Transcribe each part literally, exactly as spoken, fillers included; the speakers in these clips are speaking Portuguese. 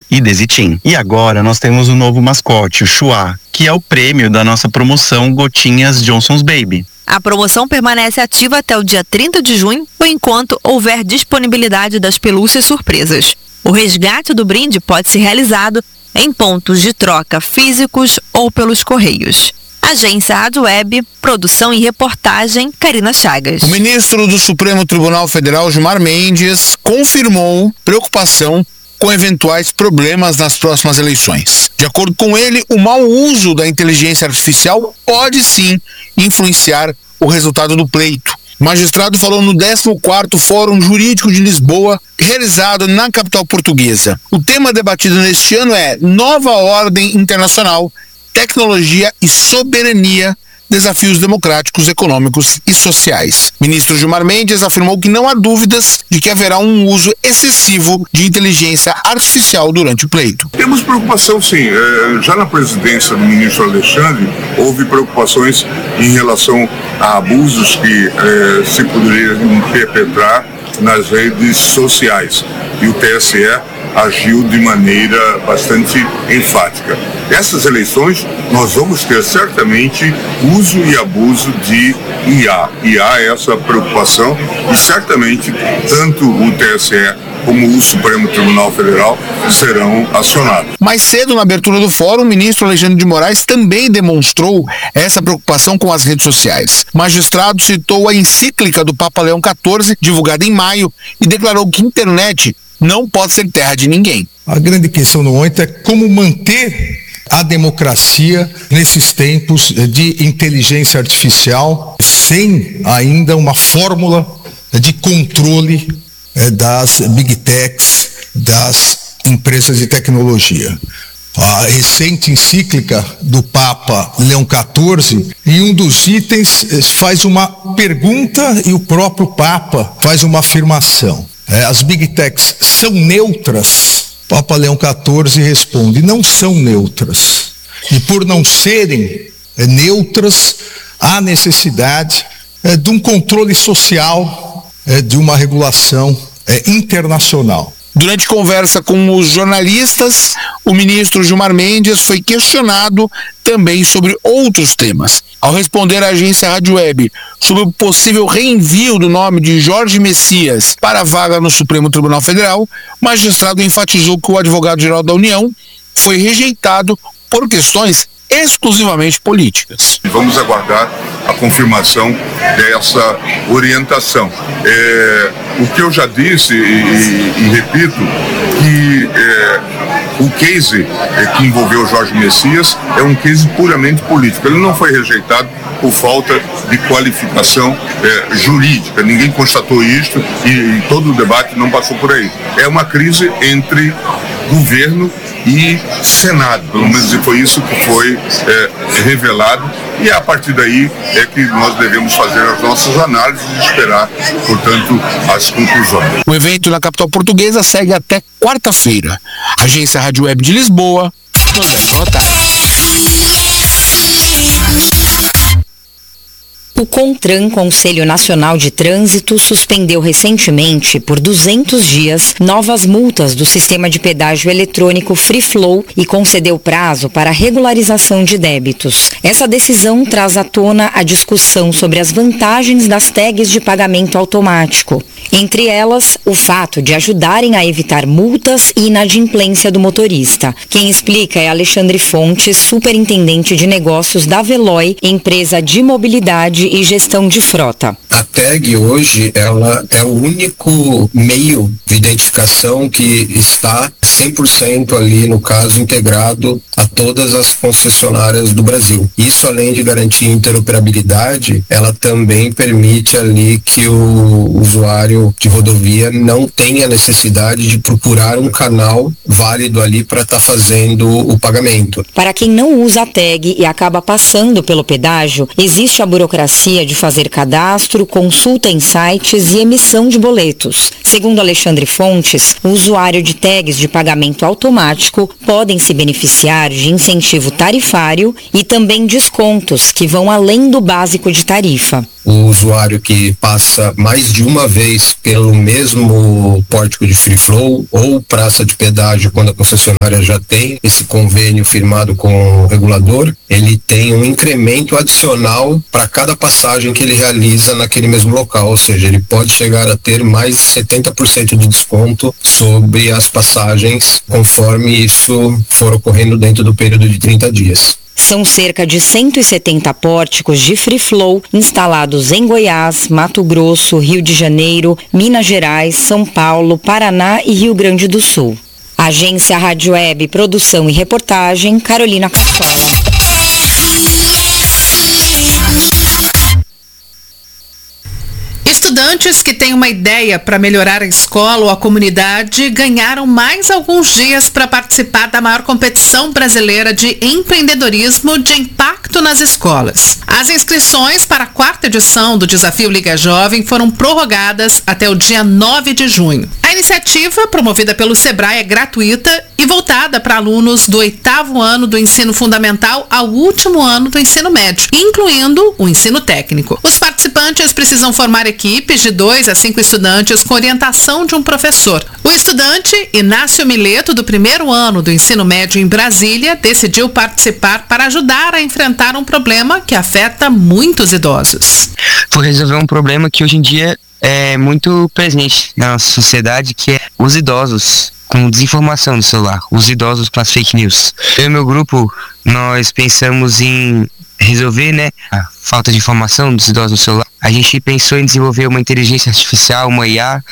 e Desitim. E agora nós temos um novo mascote, o Chuá, que é o prêmio da nossa promoção Gotinhas Johnson's Baby. A promoção permanece ativa até o dia trinta de junho, ou enquanto houver disponibilidade das pelúcias surpresas. O resgate do brinde pode ser realizado em pontos de troca físicos ou pelos correios. Agência Rádio Web, produção e reportagem, Karina Chagas. O ministro do Supremo Tribunal Federal, Gilmar Mendes, confirmou preocupação com eventuais problemas nas próximas eleições. De acordo com ele, o mau uso da inteligência artificial pode sim influenciar o resultado do pleito. O magistrado falou no décimo quarto Fórum Jurídico de Lisboa, realizado na capital portuguesa. O tema debatido neste ano é Nova Ordem Internacional, Tecnologia e Soberania, Desafios Democráticos, Econômicos e Sociais. O ministro Gilmar Mendes afirmou que não há dúvidas de que haverá um uso excessivo de inteligência artificial durante o pleito. Temos preocupação, sim. É, já na presidência do ministro Alexandre, houve preocupações em relação a abusos que é, se poderiam perpetrar nas redes sociais. E o T S E agiu de maneira bastante enfática. Essas eleições, nós vamos ter certamente uso e abuso de I A. E há essa preocupação e certamente tanto o T S E como o Supremo Tribunal Federal serão acionados. Mais cedo, na abertura do fórum, o ministro Alexandre de Moraes também demonstrou essa preocupação com as redes sociais. O magistrado citou a encíclica do Papa Leão quatorze, divulgada em maio, e declarou que a internet não pode ser terra de ninguém. A grande questão no momento é como manter a democracia nesses tempos de inteligência artificial sem ainda uma fórmula de controle das big techs, das empresas de tecnologia. A recente encíclica do Papa Leão quatorze, em um dos itens, faz uma pergunta e o próprio Papa faz uma afirmação. As big techs são neutras? O Papa Leão quatorze responde, não são neutras. E por não serem neutras, há necessidade de um controle social, de uma regulação internacional. Durante conversa com os jornalistas, o ministro Gilmar Mendes foi questionado também sobre outros temas. Ao responder à agência Rádio Web sobre o possível reenvio do nome de Jorge Messias para a vaga no Supremo Tribunal Federal, o magistrado enfatizou que o advogado-geral da União foi rejeitado por questões exclusivamente políticas. Vamos aguardar a confirmação dessa orientação. É, o que eu já disse e, e, e repito, que é, o case é, que envolveu Jorge Messias é um case puramente político. Ele não foi rejeitado por falta de qualificação é, jurídica. Ninguém constatou isso e, e todo o debate não passou por aí. É uma crise entre governo e Senado, pelo menos foi isso que foi é, revelado, e a partir daí é que nós devemos fazer as nossas análises e esperar, portanto, as conclusões. O evento na capital portuguesa segue até quarta-feira. Agência Rádio Web de Lisboa, Norberto Notari. O CONTRAN, Conselho Nacional de Trânsito, suspendeu recentemente, por duzentos dias, novas multas do sistema de pedágio eletrônico Free Flow e concedeu prazo para regularização de débitos. Essa decisão traz à tona a discussão sobre as vantagens das tags de pagamento automático. Entre elas, o fato de ajudarem a evitar multas e inadimplência do motorista. Quem explica é Alexandre Fontes, superintendente de negócios da Veloy, empresa de mobilidade e gestão de frota. A tag hoje, ela é o único meio de identificação que está cem por cento ali, no caso, integrado a todas as concessionárias do Brasil. Isso, além de garantir interoperabilidade, ela também permite ali que o usuário de rodovia não tenha necessidade de procurar um canal válido ali para estar tá fazendo o pagamento. Para quem não usa a tag e acaba passando pelo pedágio, existe a burocracia de fazer cadastro, consulta em sites e emissão de boletos. Segundo Alexandre Fontes, o usuário de tags de pagamento pagamento automático podem se beneficiar de incentivo tarifário e também descontos que vão além do básico de tarifa. O usuário que passa mais de uma vez pelo mesmo pórtico de free flow ou praça de pedágio, quando a concessionária já tem esse convênio firmado com o regulador, ele tem um incremento adicional para cada passagem que ele realiza naquele mesmo local, ou seja, ele pode chegar a ter mais de setenta por cento de desconto sobre as passagens, conforme isso for ocorrendo dentro do período de trinta dias. São cerca de cento e setenta pórticos de free flow instalados em Goiás, Mato Grosso, Rio de Janeiro, Minas Gerais, São Paulo, Paraná e Rio Grande do Sul. Agência Rádio Web, produção e reportagem, Carolina Cassola. Estudantes que têm uma ideia para melhorar a escola ou a comunidade ganharam mais alguns dias para participar da maior competição brasileira de empreendedorismo de impacto nas escolas. As inscrições para a quarta edição do Desafio Liga Jovem foram prorrogadas até o dia nove de junho. A iniciativa, promovida pelo Sebrae, é gratuita e voltada para alunos do oitavo ano do ensino fundamental ao último ano do ensino médio, incluindo o ensino técnico. Os participantes precisam formar equipes de dois a cinco estudantes com orientação de um professor. O estudante Inácio Mileto, do primeiro ano do ensino médio em Brasília, decidiu participar para ajudar a enfrentar um problema que afeta muitos idosos. Foi resolver um problema que hoje em dia é muito presente na nossa sociedade, que é os idosos com desinformação no celular, os idosos com as fake news. Eu e meu grupo, nós pensamos em resolver, né, a falta de informação dos idosos no celular. A gente pensou em desenvolver uma inteligência artificial, uma I A,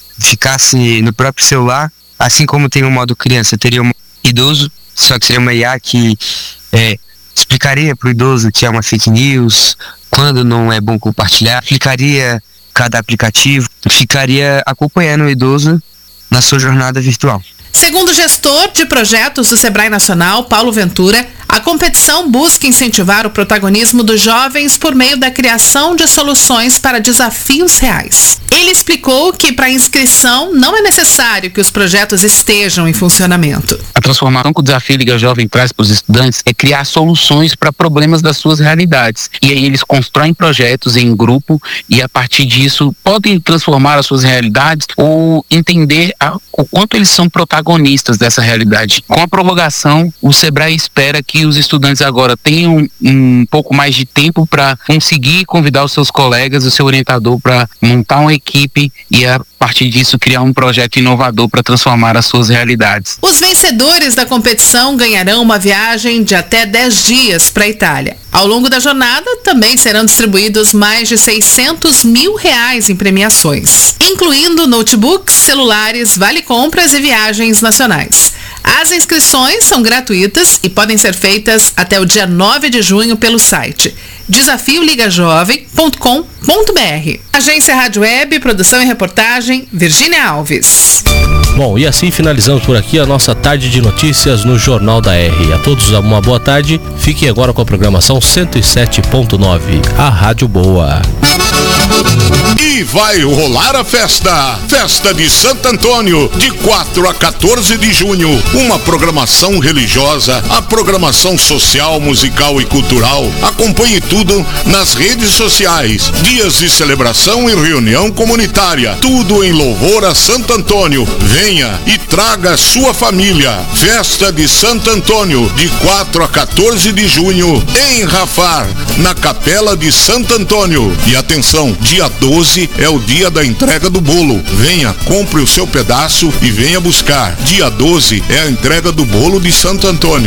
ficasse no próprio celular, assim como tem um modo criança, teria um idoso, só que seria uma I A que é, explicaria para o idoso que é uma fake news, quando não é bom compartilhar, explicaria cada aplicativo, ficaria acompanhando o idoso na sua jornada virtual. Segundo o gestor de projetos do Sebrae Nacional, Paulo Ventura, a competição busca incentivar o protagonismo dos jovens por meio da criação de soluções para desafios reais. Ele explicou que para inscrição não é necessário que os projetos estejam em funcionamento. A transformação que o Desafio Liga Jovem traz para os estudantes é criar soluções para problemas das suas realidades. E aí eles constroem projetos em grupo e a partir disso podem transformar as suas realidades ou entender a, o quanto eles são protagonistas dessa realidade. Com a prorrogação, o Sebrae espera que os estudantes agora tenham um pouco mais de tempo para conseguir convidar os seus colegas, o seu orientador, para montar uma equipe e a partir disso criar um projeto inovador para transformar as suas realidades. Os vencedores da competição ganharão uma viagem de até dez dias para a Itália. Ao longo da jornada, também serão distribuídos mais de seiscentos mil reais em premiações, incluindo notebooks, celulares, vale-compras e viagens nacionais. As inscrições são gratuitas e podem ser feitas até o dia nove de junho pelo site desafio liga jovem ponto com ponto b r. Agência Rádio Web, produção e reportagem, Virgínia Alves. Bom, e assim finalizamos por aqui a nossa tarde de notícias no Jornal da R. A todos uma boa tarde. Fiquem agora com a programação cento e sete ponto nove, a Rádio Boa. E vai rolar a festa, Festa de Santo Antônio, de quatro a quatorze de junho. Uma programação religiosa, a programação social, musical e cultural. Acompanhe tudo nas redes sociais. Dias de celebração e reunião comunitária. Tudo em louvor a Santo Antônio. Venha e traga sua família. Festa de Santo Antônio, de quatro a quatorze de junho, em Rafar, na Capela de Santo Antônio. E atenção, dia doze é o dia da entrega do bolo. Venha, compre o seu pedaço e venha buscar. Dia doze é a entrega do bolo de Santo Antônio.